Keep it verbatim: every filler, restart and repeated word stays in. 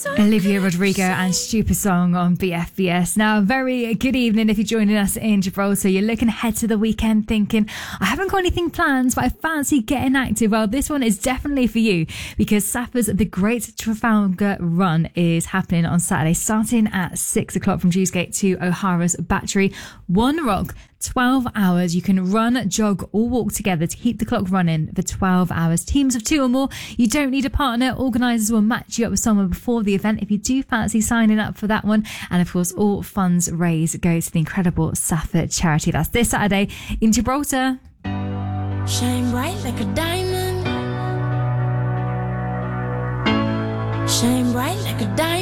Olivia Rodrigo and Stupid Song on B F B S. Now, very good evening if you're joining us in Gibraltar. You're looking ahead to the weekend thinking, I haven't got anything planned, but I fancy getting active. Well, this one is definitely for you because Safa's The Great Trafalgar Run is happening on Saturday, starting at six o'clock from Dewsgate to O'Hara's Battery. One Rock, twelve hours. You can run, jog or walk together to keep the clock running for twelve hours. Teams of two or more. You don't need a partner. Organisers will match you up with someone before the event if you do fancy signing up for that one. And of course, all funds raised go to the incredible Safa charity. That's this Saturday in Gibraltar. Shine bright like a diamond. Shine bright like a diamond.